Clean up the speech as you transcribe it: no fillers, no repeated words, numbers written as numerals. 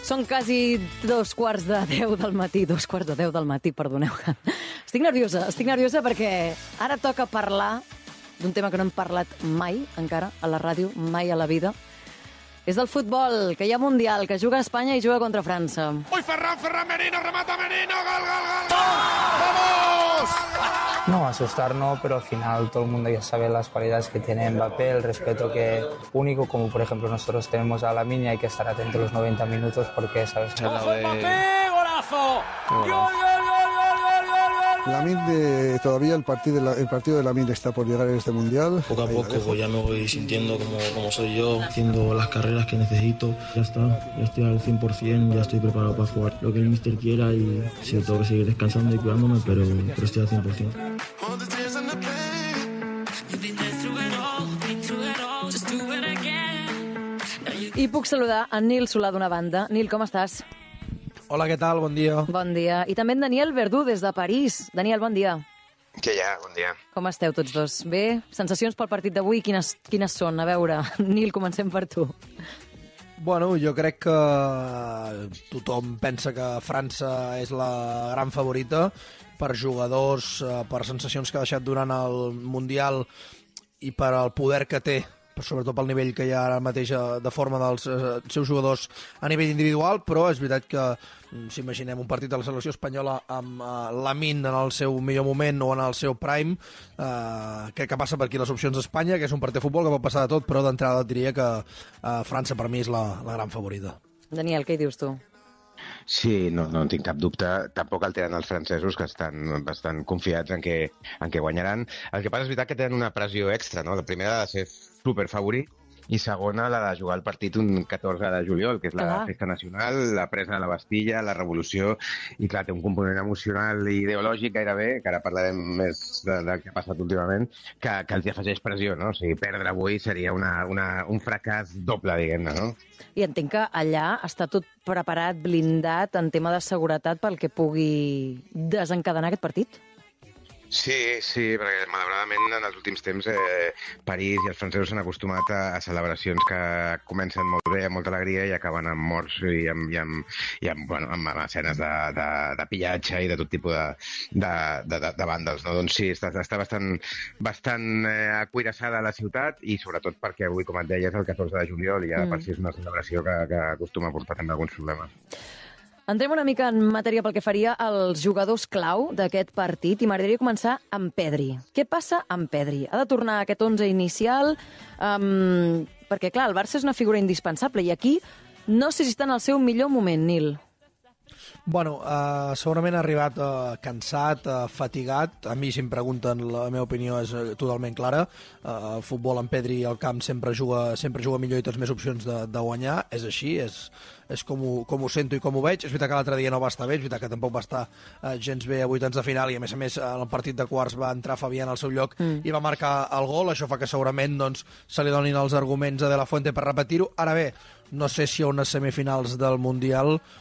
Són quasi 2:15 del matí, 2:15 del matí, perdoneu. Estic nerviosa perquè ara toca parlar d'un tema que no hem parlat mai encara a la ràdio, mai a la vida. És del futbol, que hi ha Mundial, que juga a Espanya i juga contra França. Ui, Ferran Merino, remata Merino, gol, gol, gol, gol! ¡Vamos! No, asustar no, pero al final todo el mundo ya sabe las cualidades que tiene Mbappé, el respeto que único, como por ejemplo nosotros tenemos a Lamine, hay que estar atento los 90 minutos porque, ¿sabes? ¡Ojo, Mbappé! ¡Golazo! ¡Gol, gol, gol! Lamine, todavía el partido de Lamine está por llegar en este Mundial. Poco a poco pues ya me voy sintiendo como soy yo, haciendo las carreras que necesito. Ya está, ya estoy al 100%, ya estoy preparado para jugar lo que el míster quiera y sí, tengo que seguir descansando y cuidándome, pero estoy al 100%. I puc saludar en Nil Solà d'una banda. Nil, com estàs? Hola, què tal? Bon dia. Bon dia. I també en Daniel Verdú, des de París. Daniel, bon dia. Què hi ha? Bon dia. Com esteu tots dos? Bé? Sensacions pel partit d'avui, quines són? A veure, Nil, comencem per tu. Bueno, jo crec que tothom pensa que França és la gran favorita per jugadors, per sensacions que ha deixat durant el Mundial i per al poder que té, sobretot pel nivell que hi ha ara mateix de forma dels seus jugadors a nivell individual, però és veritat que si imaginem un partit de la selecció espanyola amb Lamine en el seu millor moment o en el seu prime, crec que passa per aquí les opcions d'Espanya, que és un partit de futbol que pot passar de tot, però d'entrada et diria que França per mi és la gran favorita. Daniel, què hi dius tu? Sí, no en tinc cap dubte. Tampoc el tenen els francesos, que estan bastant confiats en que guanyaran. El que passa és veritat que tenen una pressió extra, no? La primera ha de ser superfavorit i segona la de jugar el partit un 14 de juliol, que és la festa nacional, la presa de la Bastilla, la revolució, i clar, té un component emocional i ideològic gairebé, que ara parlarem més del que ha passat últimament, que els afegeix pressió, no? O sigui, perdre avui seria un fracàs doble, diguem-ne, no? I entenc que allà està tot preparat, blindat, en tema de seguretat pel que pugui desencadenar aquest partit? Sí, perquè malauradament en els últims temps París i els francesos s'han acostumat a celebracions que comencen molt bé, amb molta alegria i acaben amb morts i amb escenes de pillatge i de tot tipus de vàndals, no? Doncs sí, està bastant acuirassada la ciutat i sobretot perquè avui, com et deia, és el 14 de juliol i ja per si és una celebració que acostuma a portar també alguns problemes. Entrem una mica en matèria pel que faria els jugadors clau d'aquest partit i m'agradaria començar amb Pedri. Què passa amb Pedri? Ha de tornar a aquest 11 inicial? Perquè, clar, el Barça és una figura indispensable i aquí no sé si està en el seu millor moment, Nil. Bueno, segurament ha arribat cansat, fatigat. A mi, si em pregunten, la meva opinió és totalment clara. El futbol en Pedri al camp sempre juga millor i tens més opcions de guanyar. És així, és com ho sento i com ho veig. És veritat que l'altre dia no va estar bé, és veritat que tampoc va estar gens bé a vuitens de final i a més en el partit de quarts va entrar Fabián al seu lloc i va marcar el gol. Això fa que segurament se li donin els arguments a De La Fuente per repetir-ho. Ara bé, no sé si a unes semifinals del Mundial